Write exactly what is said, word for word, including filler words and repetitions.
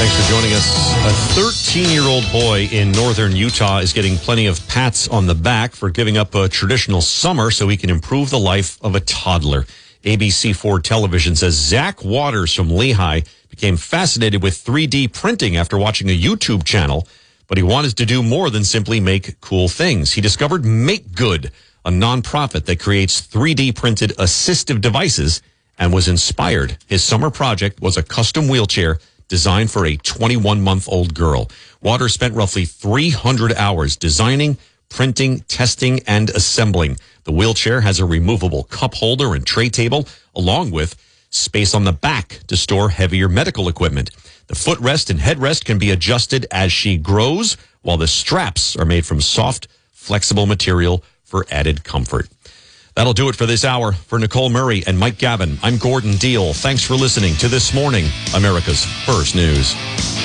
Thanks for joining us. A thirteen-year-old boy in northern Utah is getting plenty of pats on the back for giving up a traditional summer so he can improve the life of a toddler. A B C four Television says Zach Waters from Lehigh became fascinated with three D printing after watching a YouTube channel, but he wanted to do more than simply make cool things. He discovered Make Good, a nonprofit that creates three D printed assistive devices, and was inspired. His summer project was a custom wheelchair designed for a twenty-one-month-old girl. Waters spent roughly three hundred hours designing, printing, testing, and assembling. The wheelchair has a removable cup holder and tray table, along with space on the back to store heavier medical equipment. The footrest and headrest can be adjusted as she grows, while the straps are made from soft, flexible material for added comfort. That'll do it for this hour. For Nicole Murray and Mike Gavin, I'm Gordon Deal. Thanks for listening to This Morning, America's First News.